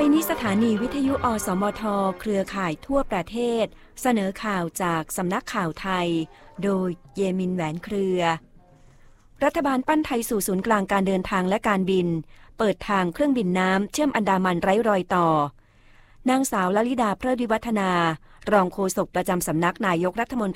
นี้สถานีวิทยุอสมทเครือข่ายทั่วประเทศเสนอข่าวจากสำนักข่าวไทยโดยเยมินแหวนเครือรัฐบาลปั้นไทยสู่ศูนย์กลางการเดินทางและการบินเปิดทางเครื่องบินน้ำเชื่อมอันดามันไร้รอยต่อนางสาวลลิดาเพลิดวิวัฒนารองโฆษกประจำสำนักนายกรัฐมน